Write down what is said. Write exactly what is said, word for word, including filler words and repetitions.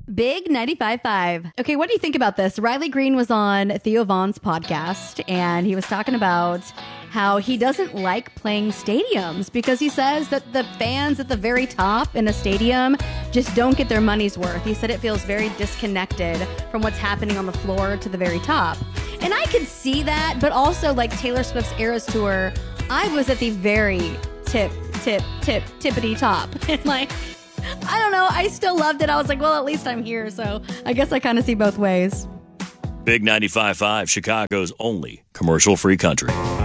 Big ninety-five point five. Okay, what do you think about this? Riley Green was on Theo Vaughn's podcast, and he was talking about how he doesn't like playing stadiums because he says that the fans at the very top in a stadium just don't get their money's worth. He said it feels very disconnected from what's happening on the floor to the very top. And I could see that, but also like Taylor Swift's Eras Tour, I was at the very tip, tip, tip, tippity top. And like, I don't know. I still loved it. I was like, well, at least I'm here. So I guess I kind of see both ways. Big ninety-five point five, Chicago's only commercial-free country.